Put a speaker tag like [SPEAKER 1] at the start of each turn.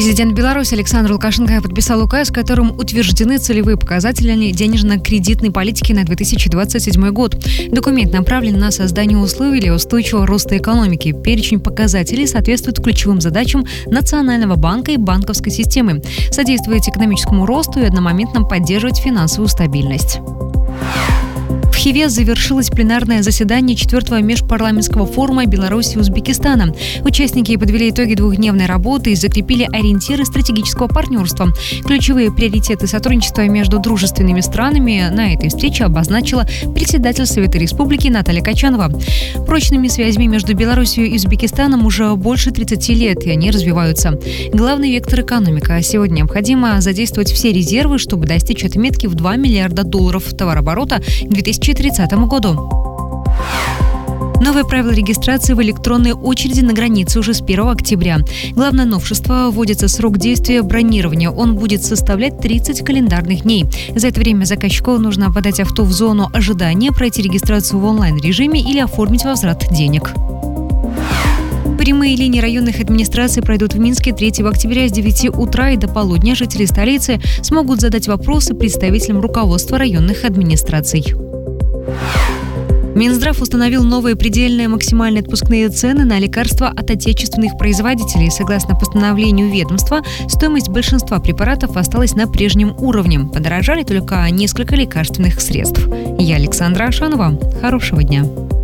[SPEAKER 1] Президент Беларуси Александр Лукашенко подписал указ, которым утверждены целевые показатели денежно-кредитной политики на 2027 год. Документ направлен на создание условий для устойчивого роста экономики. Перечень показателей соответствует ключевым задачам Национального банка и банковской системы, содействовать экономическому росту и одномоментно поддерживать финансовую стабильность. В Хиве завершилось пленарное заседание 4-го межпарламентского форума Беларуси и Узбекистана. Участники подвели итоги двухдневной работы и закрепили ориентиры стратегического партнерства. Ключевые приоритеты сотрудничества между дружественными странами на этой встрече обозначила председатель Совета Республики Наталья Качанова. Прочными связями между Беларусью и Узбекистаном уже больше 30 лет, и они развиваются. Главный вектор – экономика. Сегодня необходимо задействовать все резервы, чтобы достичь отметки в $2 миллиарда товарооборота к 2030 году. Новые правила регистрации в электронной очереди на границе уже с 1 октября. Главное новшество – вводится срок действия бронирования. Он будет составлять 30 календарных дней. За это время заказчику нужно подать авто в зону ожидания, пройти регистрацию в онлайн-режиме или оформить возврат денег. Прямые линии районных администраций пройдут в Минске 3 октября с 9 утра и до полудня. Жители столицы смогут задать вопросы представителям руководства районных администраций. Минздрав установил новые предельные максимальные отпускные цены на лекарства от отечественных производителей. Согласно постановлению ведомства, стоимость большинства препаратов осталась на прежнем уровне. Подорожали только несколько лекарственных средств. Я Александра Ашанова. Хорошего дня.